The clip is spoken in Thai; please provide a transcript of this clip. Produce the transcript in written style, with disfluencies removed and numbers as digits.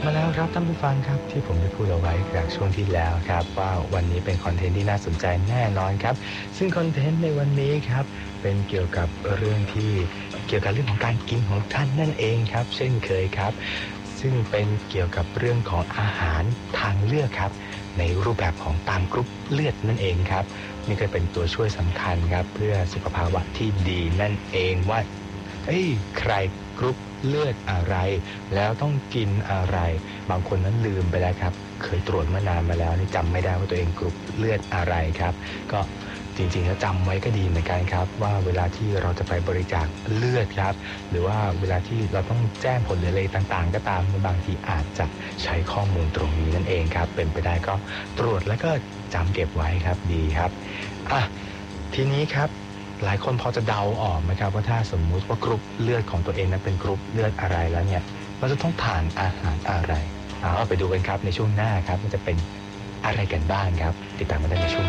มาแล้วครับท่านผู้ฟังครับที่ผมได้พูดเอาไว้จากช่วงที่แล้วครับว่าวันนี้เป็นคอนเทนต์ที่น่าสนใจแน่นอนครับซึ่งคอนเทนต์ในวันนี้ครับเป็นเกี่ยวกับเรื่องที่เกี่ยวกับเรื่องของการกินของท่านนั่นเองครับเช่นเคยครับซึ่งเป็นเกี่ยวกับเรื่องของอาหารทางเลือกครับในรูปแบบของตามกรุ๊ปเลือดนั่นเองครับนี่ก็เป็นตัวช่วยสำคัญครับเพื่อสุขภาวะที่ดีนั่นเองว่า ใครกรุ๊ปเลือดอะไรแล้วต้องกินอะไรบางคนนั้นลืมไปแล้วครับเคยตรวจเมื่อนานมาแล้วนี่จำไม่ได้ว่าตัวเองกรุ๊ปเลือดอะไรครับก็จริงๆแล้วจำไว้ก็ดีเหมือนกันครับว่าเวลาที่เราจะไปบริจาคเลือดครับหรือว่าเวลาที่เราต้องแจ้งผลหรืออะไรต่างๆก็ตามบางทีอาจจะใช้ข้อมูลตรงนี้นั่นเองครับเป็นไปได้ก็ตรวจแล้วก็จำเก็บไว้ครับดีครับอ่ะทีนี้ครับ หลายคนพอจะเดาออกไหมครับว่าถ้าสมมุติว่ากรุ๊ปเลือดของตัวเองนั้นเป็นกรุ๊ปเลือดอะไรแล้วเนี่ยเราจะต้องทานอาหารอะไรเอาไปดูกันครับในช่วงหน้าครับมันจะเป็นอะไรกันบ้างครับติดตามมาได้ในช่วง